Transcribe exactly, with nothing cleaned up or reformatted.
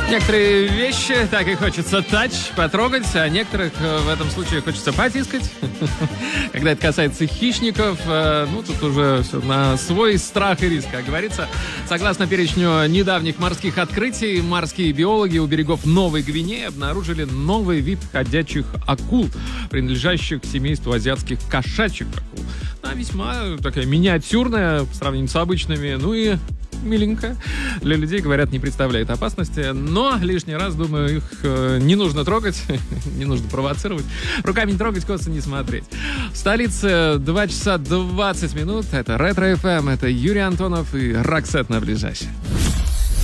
Некоторые вещи так и хочется тач, потрогать, а некоторых в этом случае хочется потискать. Когда это касается хищников, ну, тут уже все на свой страх и риск, как говорится. Согласно перечню недавних морских открытий, морские биологи у берегов Новой Гвинеи обнаружили новый вид ходячих акул, принадлежащих к семейству азиатских кошачьих акул. Она весьма такая миниатюрная по сравнению с обычными, ну и миленькая. Для людей, говорят, не представляет опасности, но лишний раз, думаю, их э, не нужно трогать, не нужно провоцировать. Руками не трогать, косо не смотреть. В столице два часа двадцать минут. Это Ретро эф эм, это Юрий Антонов и Роксет на ближайшее.